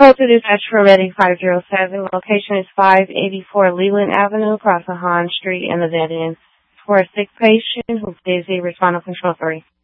Code to dispatch for Reading 507. Location is 584 Leland Avenue, across the Hahn Street in the dead end. For a sick patient who's busy, respond to control 3.